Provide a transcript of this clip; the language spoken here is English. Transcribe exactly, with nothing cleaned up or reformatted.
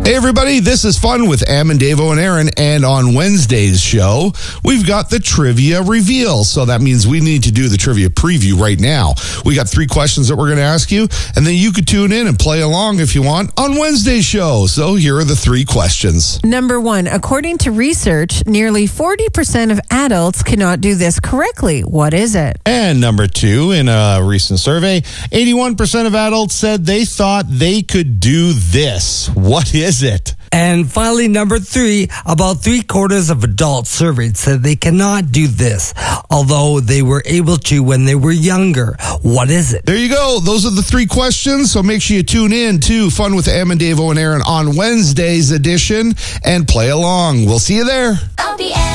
Hey, everybody, this is Fun with Am and Davo and Aaron, and on Wednesday's show, we've got the trivia reveal. So that means we need to do the trivia preview right now. We got three questions that we're going to ask you, and then you could tune in and play along if you want on Wednesday's show. So here are the three questions. Number one, according to research, nearly forty percent of adults cannot do this correctly. What is it? And number two, in a recent survey, eighty-one percent of adults said they thought they could do this. What is it? And finally, number three, about three quarters of adults surveyed said they cannot do this, although they were able to when they were younger. What is it? There you go. Those are the three questions. So make sure you tune in to Fun with Am and Davo and Aaron on Wednesday's edition and play along. We'll see you there.